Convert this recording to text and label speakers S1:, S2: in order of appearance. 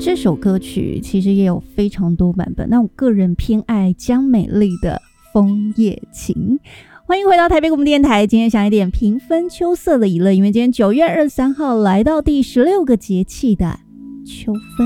S1: 这首歌曲其实也有非常多版本，那我个人偏爱江美丽的《枫叶情》。欢迎回到台北广播电台，今天想一点平分秋色的娱乐，因为今天9月23号来到第16个节气的秋分。